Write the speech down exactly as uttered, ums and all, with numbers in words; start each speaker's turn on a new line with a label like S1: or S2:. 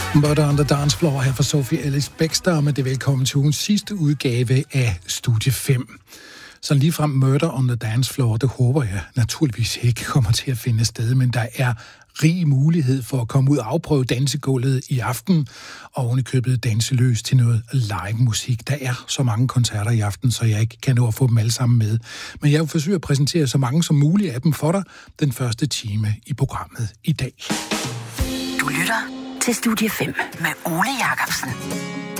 S1: Murder on the Dance Floor her fra Sophie Ellis-Bextor, men det er velkommen til ugens sidste udgave af Studie fem. Så ligefrem Murder on the Dance Floor, det håber jeg naturligvis ikke kommer til at finde sted, men der er rig mulighed for at komme ud og afprøve dansegulvet i aften, og ovenikøbet danse løs til noget live musik. Der er så mange koncerter i aften, så jeg ikke kan nå at få dem alle sammen med. Men jeg vil forsøge at præsentere så mange som muligt af dem for dig den første time i programmet i dag.
S2: Du lytter til Studie fem med Ole Jacobsen.